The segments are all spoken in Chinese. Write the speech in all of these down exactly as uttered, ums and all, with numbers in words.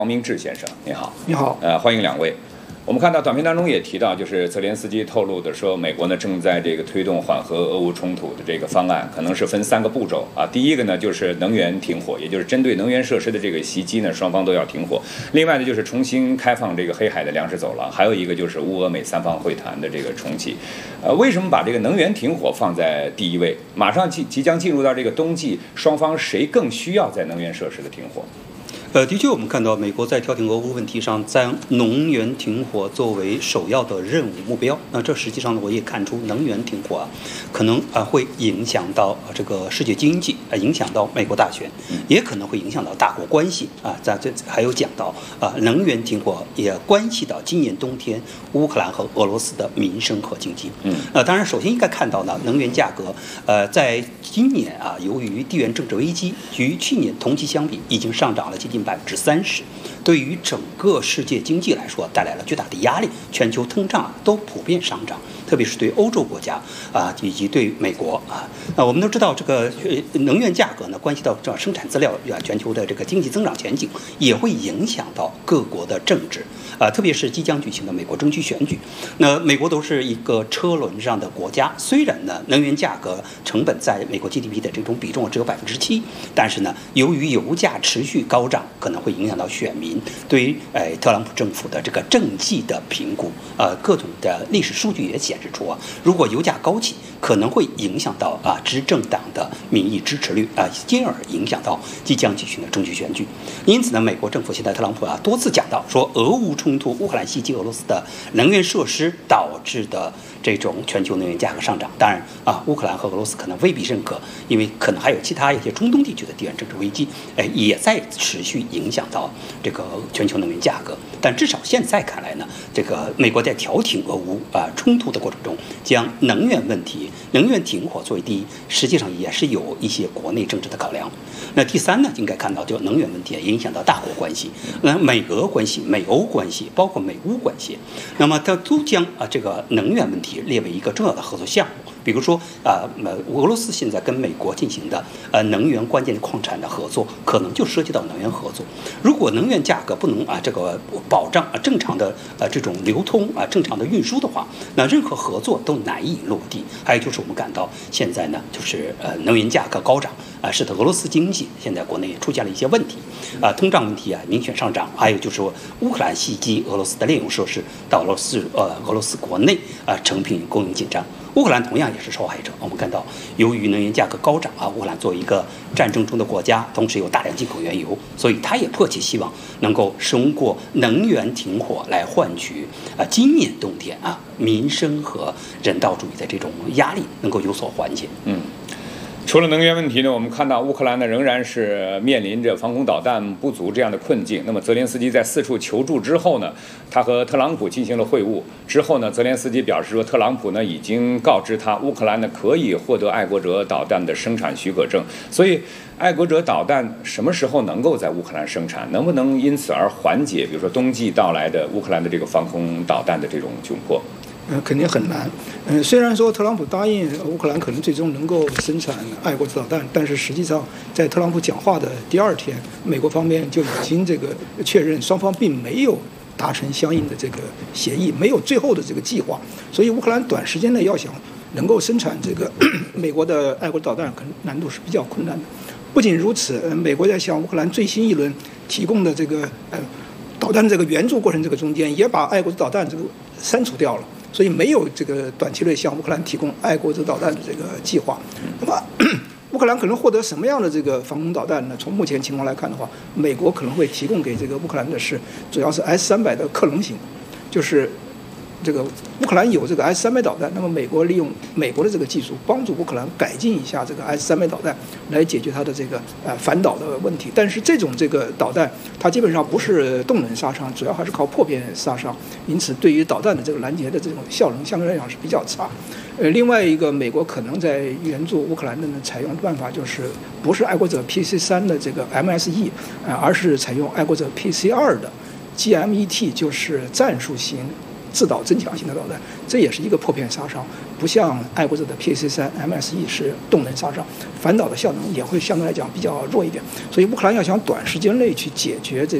王明志先生，你好。 你好。 呃，欢迎两位。我们看到短片当中也提到，就是泽连斯基透露的说，美国呢正在这个推动缓和俄乌冲突的这个方案，可能是分三个步骤啊。第一个呢就是能源停火，也就是针对能源设施的这个袭击呢，双方都要停火。另外呢就是重新开放这个黑海的粮食走廊，还有一个就是乌俄美三方会谈的这个重启。呃，为什么把这个能源停火放在第一位？马上即即将进入到这个冬季，双方谁更需要在能源设施的停火？ 呃，的确，我们看到美国在调停俄乌问题上，将能源停火作为首要的任务目标。那这实际上呢，我也看出能源停火啊，可能啊会影响到这个世界经济，啊影响到美国大选，也可能会影响到大国关系啊。在这还有讲到啊，能源停火也关系到今年冬天乌克兰和俄罗斯的民生和经济。嗯，呃，当然，首先应该看到呢，能源价格，呃，在今年啊，由于地缘政治危机，与去年同期相比，已经上涨了接近百分之三十，对于整个世界经济来说带来了巨大的压力，全球通胀都普遍上涨，特别是对欧洲国家啊，以及对美国啊。那我们都知道，这个能源价格呢，关系到这生产资料啊，全球的这个经济增长前景，也会影响到各国的政治啊，特别是即将举行的美国中期选举。那美国都是一个车轮上的国家，虽然呢，能源价格成本在美国 G D P 的这种比重只有百分之七，但是呢，由于油价持续高涨，可能会影响到选民对于呃特朗普政府的这个政绩的评估。呃，各种的历史数据也显示出啊，如果油价高企，可能会影响到啊执政党的民意支持率啊，进而影响到即将举行的中期选举。因此呢，美国政府现在特朗普啊多次讲到说，俄乌冲突、乌克兰袭击俄罗斯的能源设施导致的这种全球能源价格上涨。当然啊，乌克兰和俄罗斯可能未必认可，因为可能还有其他一些中东地区的地缘政治危机，哎，也在持续影响到这个全球能源价格。但至少现在看来呢，这个美国在调停俄乌啊冲突的过程中，将能源问题、能源停火作为第一，实际上也是有一些国内政治的考量。那第三呢，应该看到就能源问题影响到大国关系，那美俄关系、美欧关系，包括美乌关系，那么它都将啊这个能源问题列为一个重要的合作项目。比如说啊，呃，俄罗斯现在跟美国进行的呃能源关键矿产的合作，可能就涉及到能源合作。如果能源价格不能啊这个保障啊正常的呃这种流通啊正常的运输的话，那任何合作都难以落地。还有就是我们感到现在呢，就是呃能源价格高涨啊，使得俄罗斯经济现在国内出现了一些问题啊，通胀问题啊明显上涨。还有就是说乌克兰袭击俄罗斯的炼油设施，到俄罗斯呃俄罗斯国内啊成品供应紧张。乌克兰同样也是受害者。我们看到，由于能源价格高涨啊，乌克兰作为一个战争中的国家，同时有大量进口原油，所以他也迫切希望能够通过能源停火来换取啊今年冬天啊民生和人道主义的这种压力能够有所缓解。 嗯。除了能源问题呢，我们看到乌克兰呢仍然是面临着防空导弹不足这样的困境。那么泽连斯基在四处求助之后呢，他和特朗普进行了会晤。之后呢，泽连斯基表示说，特朗普呢已经告知他，乌克兰呢可以获得爱国者导弹的生产许可证。所以，爱国者导弹什么时候能够在乌克兰生产？能不能因此而缓解，比如说冬季到来的乌克兰的这个防空导弹的这种窘迫？ 呃，肯定很难。嗯、呃，虽然说特朗普答应乌克兰可能最终能够生产爱国者导弹，但是实际上在特朗普讲话的第二天，美国方面就已经这个确认双方并没有达成相应的这个协议，没有最后的这个计划。所以乌克兰短时间内要想能够生产这个美国的爱国者导弹，可能难度是比较困难的。不仅如此，呃、美国在向乌克兰最新一轮提供的这个呃导弹这个援助过程这个中间，也把爱国者导弹这个删除掉了。所以没有这个短期内向乌克兰提供爱国者导弹的这个计划。那么，乌克兰可能获得什么样的这个防空导弹呢？从目前情况来看的话，美国可能会提供给这个乌克兰的是主要是 S 三百的克隆型，就是这个乌克兰有这个 S 三百导弹，那么美国利用美国的这个技术，帮助乌克兰改进一下这个 S 三百导弹，来解决它的这个呃反导的问题。但是这种这个导弹，它基本上不是动能杀伤，主要还是靠破片杀伤，因此对于导弹的这个拦截的这种效能相对来讲是比较差。呃，另外一个，美国可能在援助乌克兰的呢，采用的办法就是不是爱国者 P C 三的这个 M S E， 啊、呃，而是采用爱国者 P C 二的 G M E T， 就是战术型自导增强型的导弹，这也是一个破片杀伤，不像爱国者的 P C 三 M S E 是动能杀伤，反导的效能也会相对来讲比较弱一点。所以乌克兰要想短时间内去解决这个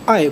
爱